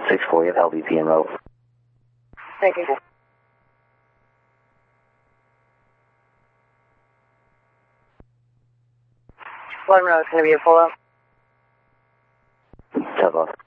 6-4, you have LVP and row. Thank you. One row is going to be a pull-up. Tough off.